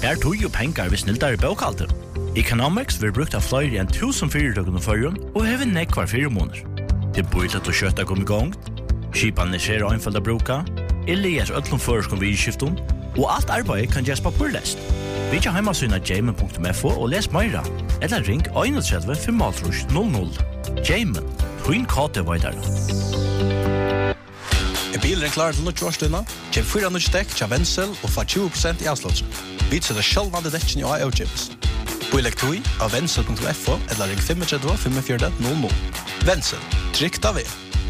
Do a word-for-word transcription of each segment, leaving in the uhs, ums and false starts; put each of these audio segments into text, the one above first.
Her tog jo penger vi sniltar i bokhalter. Economics vil brukt av flere enn tusen fyrirtøkene førjen og hever nekvar fire måneder. Det bor til å kjøtta kom i gang, skipene skjer og innfølge bruka, eller gjør øtlom føreskom vidskiften, og alt arbeid kan gjøres papurlest. Vi kan heimasyna jamen punktum f o og les meira, eller ring one three five null null. Jamen, twin kate videre. Er bilen klar til nødtjårstøyna? Kjem fyra nødtjekk til Wenzel og få twenty percent i avslått. Vi setter sjølvande dekken i A E O-chips. Boilek tui av wenzel punktum f o eller ring five three five four null null. Wenzel, trygt av vi.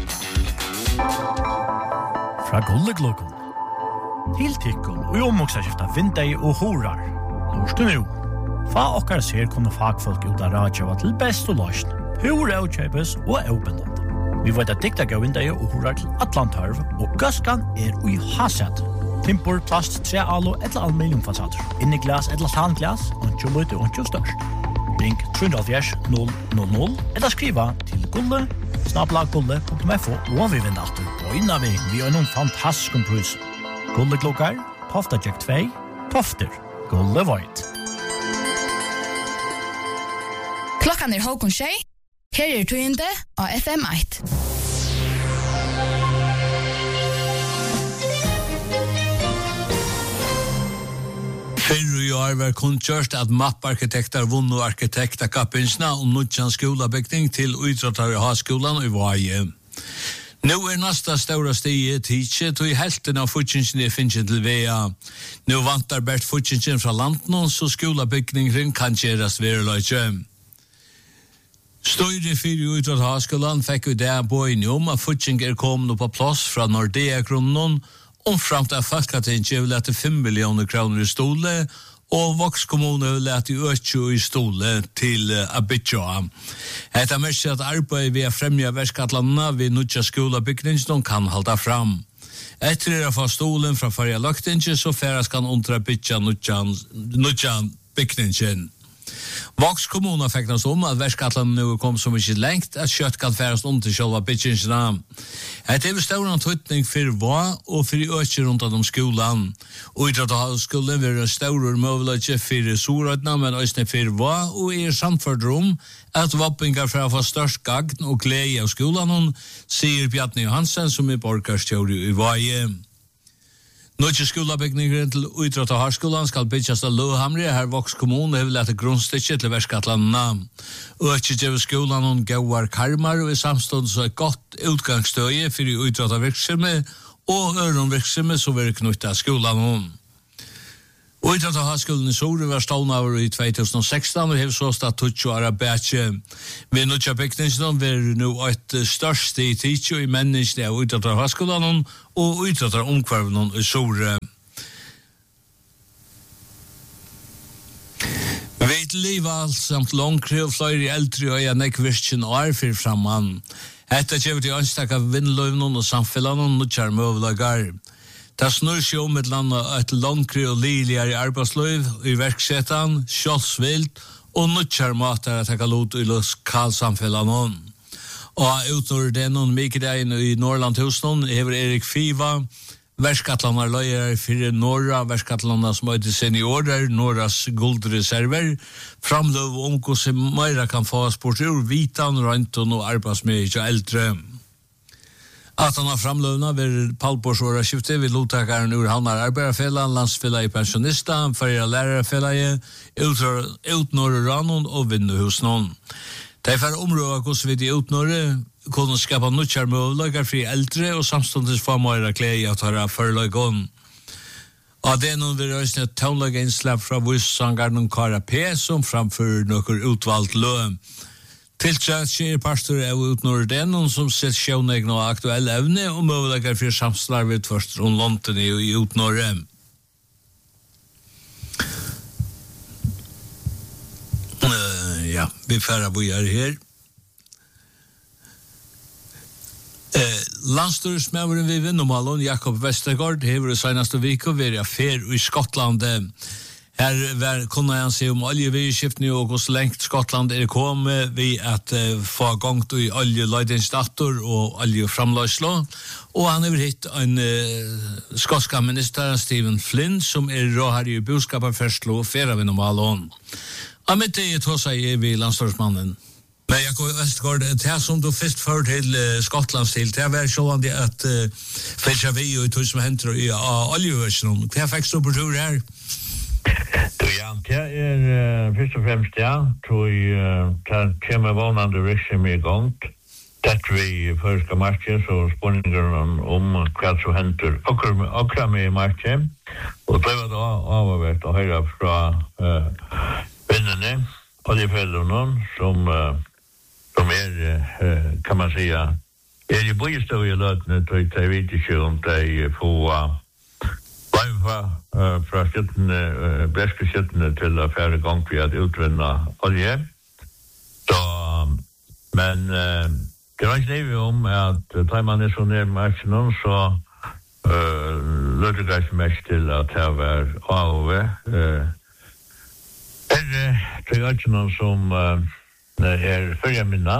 Fra Gulleglokken. Til tikkun og omoksaskifta vindei og horar. Norske nu. Fa okkar ser kunne fagfolk ut av radjava til best og løsn. Hur avkjøpes og avbindende. Vi vet at dikta gav vindei og horar til Atlantarv, og gaskan er ui hasset. Timpor, plast, tre alo eller aluminiumfasader. Inni glas eller tanglas, ontjo løyte ontjo størst. Ring three oh four null null null eller skriva til gulle, snabla gulle punktum f o og vi vinner alltid på innan vi vi har noen fantastisk prus. Gulle klokkar, Tofta Jack two, Tofter, Gulle Void. Klokkan er halvkon tjei, her er tøyende av F M eight. Fyrr i år var kunnkjørst at mapparkitekter vunn og arkitektakappinsna om nødjan skolabygning til Uidrattar i Haskolan i Vaje. Nå er næsta stora stige tidsi, tog helten av futsinsin er finnsin til vea. Nå vantar bert futsinsin fra landen, så skolabygningen kan gjerast vereløyce. Støyre fyrir Uidrattar i Haskolan fikk vi det bøyne om at futsin er kommet på plass fra Nordea-grunnen, omframt av Falkatinget vil lete five millioner kroner i stole, og Vox kommune vil lete øtjo i stole til Abidja. Etter mest at arbeid ved å fremja verskatlandene ved nødja skolabygningen kan halda fram. Etter å få stolen fra Farja Løktinget, så færas kan undra Abidja nødja bygningen. Vox kommuna feknas om at verskatlandene nu kom så mykje lengt at kjøtt kan færas om til sjølva bygningsna. Et er stauran tøytning for hva og for økje rundt om skolan. Uidrattar skolen vil være staurur møvelager for Sorøytna, men også for hva og er samført om at vappingar fra å få størst gagn og glede av skolan, sier Bjarni Johansen som er borgarstjóri i Vaje. Nødje skolabygningen til Uidrattar Harskolan skal byggjast av Løhamri, her Vox kommune har lett grunnstikket til verskatlandene. Økje til skolan og gauar karmar og i samstånd så er godt utgangsstøye for Uidrattar virksomhet og øron virksomhet som vil knytta skolan. Uidrattar Harskolan i Sore var stående over i twenty sixteen og har så stått tutsi år av bætje. Vi nødja bygningen vil nå et størst i tidsi i menneskene av Uidrattar Harskolan og Uidrattar omkvarven i Sore. Veit liva samt langkri og fløyri eldri og jeg nekvirkjen år fyrir framman. Hetta kjever til ønstakka vinnløyvnun og samfellanun nødjar møvlagar. Det snur seg om et land av et langkri og liligere arbeidsløyv i verksetan, kjølsvilt og nødjar matar at takka lot i lokalsamfellanun. Og utnår det noen mikidegin i Norrland Husnån hever Erik Fiva, verskatlanar løyer fyrir Norra, verskatlanar som er seniorer, Norras guldreserver, framløv om hvordan meira kan få sport ur vitan, røntun og arbeidsmedie og eldre. At han har framløvna ved Palborsåra skiftet ved lottakaren ur Havnar Arbeiderfellan, Landsfellag i Pensjonista, Farja Lærerfellag, Utnåre Ranon og Vinnuhusnån. Det er for området hvordan vi til Utnåre kunne skapa nødkjær møvlager fri eldre og samståndes få meira glede at ha forløgån. Og det er noen vi røysene tånlaga innslapp fra vissangaren Kara P som framfører noen utvalgt løm. Tiltrætt skjer pastor av Utnåre Denon som sett sjøvnegn og aktuell evne og møvlager for samslarvet først rundt London i Utnåre. Uh, ja, vi færre bor her. Uh, Landstyresmøveren vi Vinnomalon, Jakob Vestergaard, hever det senaste viko vært affær i Skottland. Her var kunne jeg se om oljevirskiftene og hvor lengt Skottland er kommet ved at uh, få gang til oljeløydingsdator og oljeframløslo. Og han har hitt en uh, skotska minister, Stephen Flynn, som er råd i boskaperferslo og fyrre ved normalån. Og mitt i tåsa er vi landstorsmannen. Men Jakob Vestgård, det som du først fører til uh, Skottlands til, det var sånn at uh, fyrtja vi og tog som henter i uh, oljevirskiftene. Hva fikk du på tur her? Du, ja, det er uh, først og fremst, ja, tror jeg, uh, det kommer vånande virksomhet i gang. Det vi første marked, så spørninger om hva som henter akkurat med marked. Og det var da avhørt å høre fra uh, vinnerne, oljefellene, som, uh, som er, uh, kan man si, er i bojestøy i løtene, til jeg vet ikke om de får uh, fra, uh, fra skjøttene, uh, breske skjøttene til å fære gang for å utvinne olje. Så, men uh, det var ikke det om at tar man er så ned med aksjonen, så uh, løter det ikke mest til at det var A O V. Uh, er til aksjonen som uh, er førje minna,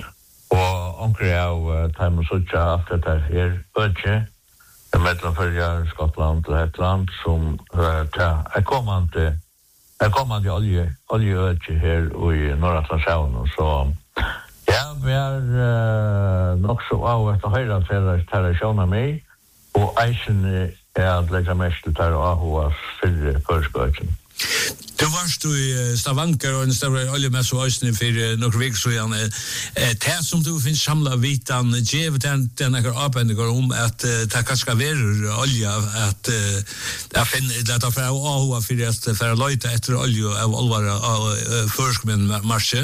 og omkring av uh, tar man så ikke at dette er øke, mellom følger Skottland og et land som uh, er kommende er kommende olje oljeøke her i Nord-Atlantshavnen. Så ja, vi er uh, nok så av etter høyre til å sjåne meg, og eisen er at legge mest til å ha fyrre førskøkken. Du varst du i Stavanger og en større oljemess og øyne for noen vik så gjerne. Det som du finnes samlet vitan, gjev den, den ekkert avbendinger om at det kanskje være olje, at jeg finner det for å ha for at for å løyte etter olje av olvare av førskmen marsje?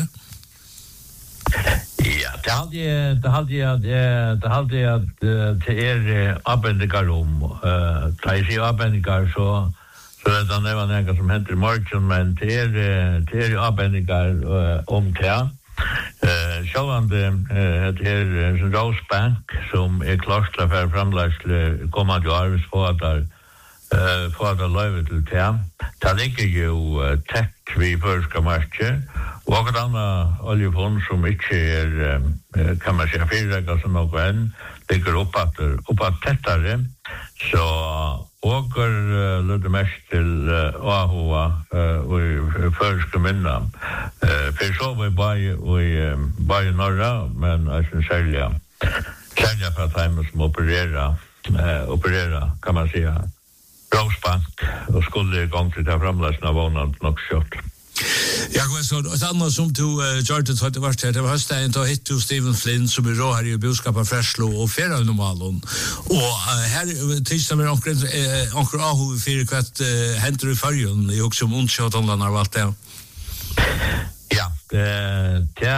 Ja, det hadde jeg, det hadde jeg, det hadde jeg at det er avbendinger om. Da jeg sier avbendinger, så Så det er nevan ega som henter i morgen, men det er, det er avbendinger uh, om det. Uh, Sjålande, uh, det er en Rosebank som er klart til å være fremlagt til kommende arbeidsfådar uh, fådar løyve til det. Det ligger jo uh, tett ved første marked, og et annet oljefond som ikke er, uh, kan man si, fyrregget som noe enn, ligger oppatter, oppatt tettere, så og er uh, lødde mest til uh, Ahova uh, og første minna. Uh, for så var jeg bare i Norra, men jeg synes særlig særlig fra timen som opererer, uh, opererer, kan man si, Rosebank, og skulle i gang til det fremløsene av vånen nok kjøtt. Jakob, så et annet som du uh, gjør det til hvert her, det var høstdagen til å hitte Stephen Flynn, som er råd her i boskapet Freslo og Fera normalen. Og uh, her tidsdag med onker uh, onker Aho i fire kvart uh, henter i fargen, i også om ondskjøtåndene har valgt det. Ja, det, det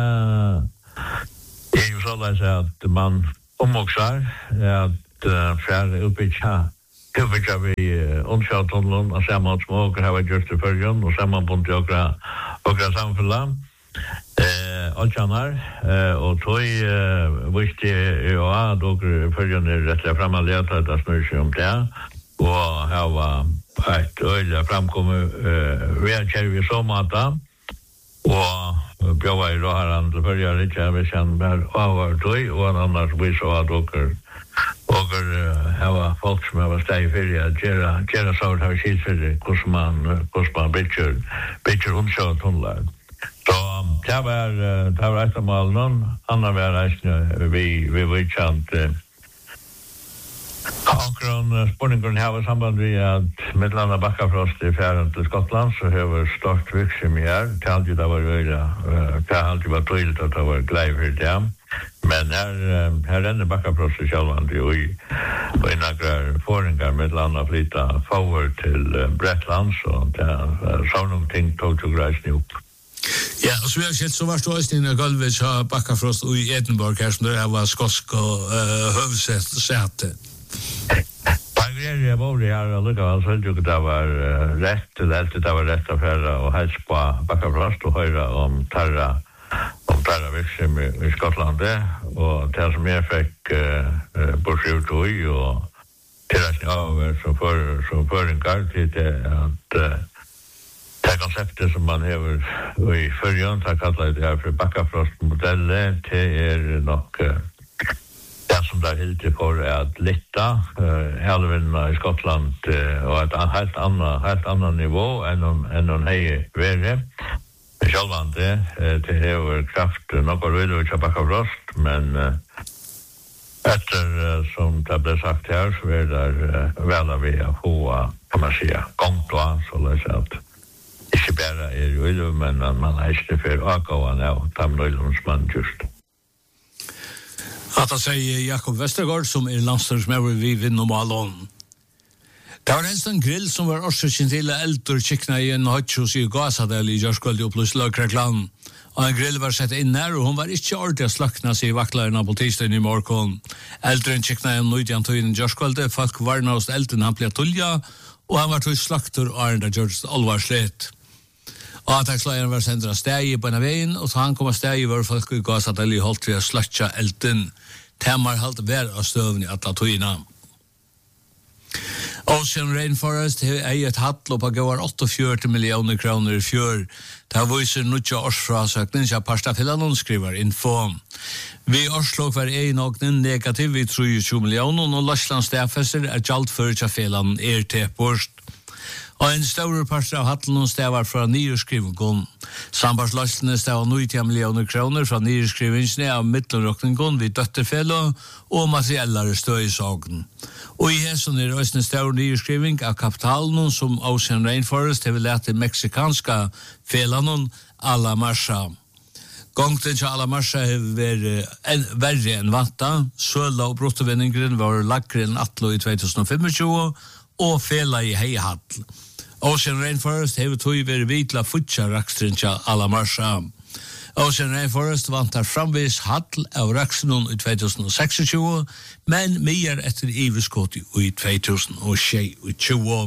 er jo sånn at man omvokser, at uh, fjerde utbytja Huvudja vi ondskjøtåndene, og sammen som åker har vært gjort i fargen, og sammen på til åkra, åkra samfunnet. Eh, Altsjanar, eh, og tog eh, visste jo at åker fargen er rettelig fremalet, at det snur seg om det, og her var et øyelig framkommet eh, vedkjær vi så mata, og bjøva i råharan til fargen, ikke hvis han var avhørt tog, og annars vi så at åker og her var folk som var steg i ferie at gjøre, gjøre så har vi skilt ferie hvordan man, hvordan man bytter, bytter omkjøret tunnler. Så det var, det var et av malen, andre var reisende vi, vi var kjent. Akkurat spørningen her var samband med at Midlanda Bakkafrost i fjæren til Skottland, så har vi stort virksomhet her. Det har alltid vært veldig, det har alltid vært tydelig at det var glede for det. Men her, her renner Bakkafrost i Kjellvand og i innakrar foringar med landa flytta forward til Bretland, så det er så noen ting tog til greisene opp. Ja, og så vi har sett, så var det også i Gulvich av Bakkafrost og i Edinburgh her, som det var skotsk og uh, høvsete. Pangrerie jeg var her, og lukket så det det var uh, rett til alt, det var rett affære, og helst på Bakkafrost og høyre om tarra om tarra virksomhet i Skottlandet, og det som jeg fikk uh, bortsett ut og til at jeg var som føringer til det at uh, det konceptet som man har i förrjön, det kallar det här för Bakkafrost-modeller, det är nog det som där helt för att lita älvarna i Skottland och ett helt annan helt annan nivå än om än om hej värre. Självande det är kraft något vill vi köpa Bakkafrost, men efter som det blev sagt här så är det väl vi att få kan man säga konto så läs att inte bara är ju men man har inte för att gå nu tamnöjlungsman just. Att jag säger Jakob Westergaard som är landslagsmedlem vid Vinnomalon. Det var en sån grill som var orsöken till äldre chickna i en hotchos i Gasadel i Jörskvöld i Upplös Lökrekland. Og en grill var sett inn her, og hun var ikke ordentlig slakna seg i vaktlærerne på tidsdagen i morgen. Eldren chickna en nøydjan tøyen i Jörskvöld, folk varna hos eldren han ble tullja, og han var tøy slakter og Arne Gjørst alvarslet. Og antaksleieren var sendt av steg på en av veien, og så han kom av steg var folk i Gasadel i holdt til å slakja elden. Temar halt vær av støvn i alla tøyina. Ocean Rainforest har eiet hattlo på går åttiofjørt millioner kroner i fjør. Det viser nutja årsfrasøkning som Parstafillanon skriver info. Vi årslåk var ein åkning negativ i treogtjúgu millioner, og Lashland stafester er gjald for tjaffelan er tepårst. Og en større parter av hattelen stavar fra nyrskrivingen. Sambarsløsene stavar nitton millioner kroner fra nyrskrivingen av middelrokningen vid døtterfello og materiellare støysågen. Og i hessen er også en større nyrskriving av kapitalen som Ocean Rainforest har lært til meksikanska felanen Ala Marsha. Gångten til Ala Marsha har vært verre enn vanta. Søla og bruttovinningen var lagre enn atlo i tjúgu tjúgu og fela i heihatl. Ocean Rainforest har tog vært vitla futja rakstrin til Ala Marsha. Ocean Rainforest vantar framvis hatl av rakstrin i tjúgu tjúgu, men mer etter iveskott i tjúgu tjúgu.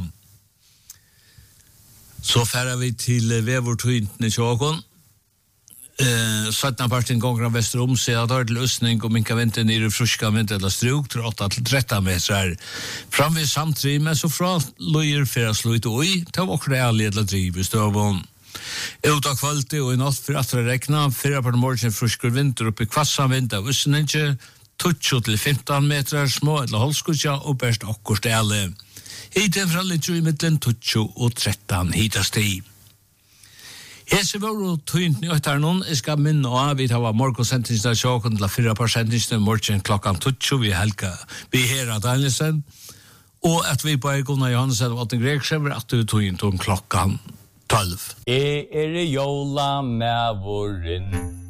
Så færer vi til vevortøyntene tjåkon. Eh, Sattna parten gånger av Västerom ser att det är till östning och minka vinter ner i fruska vinter eller struk till åtta till tretton meter. Fram vid samtri, men så fra lojer för att slå ut och i, ta också det alldeles driv i stövån. Ut av kvalitet och i natt för att räkna, fyra på morgonen fruskor vinter upp i kvassa vinter av östning, tjugo till femton meter, små eller hållskutja och bäst akkur stelle. Hiten fra litt i middelen tjugo og tretton hitast i. Hese var og tøynt i øytarnon, jeg skal minne av, vi tar morgonsendingene av sjåken til fyra prosentingene morgen klokkan tjugo, vi helga, vi her av Danielsen, og at vi på Gunnar Johansen og Atten Greksever, at du tøynt om klokkan tolv. Jeg er jola med våren.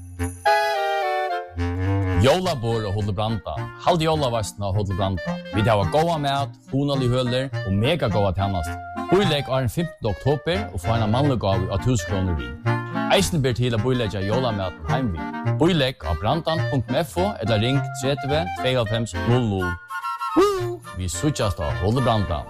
Jolabor og Hodlebranta. Halde jolavastna og Hodlebranta. Vi tar gåa mat, honalig høler og mega gåa tjennast. Boilegg er den femtende oktober og får en mannlig gav av tusen kroner vi. Eisen ber til å boilegge jolamaten heim vi. Boilegg av brantan punktum f o eller ring tretti tveyoghálvfems null null. Vi suttjast av Hodlebranta.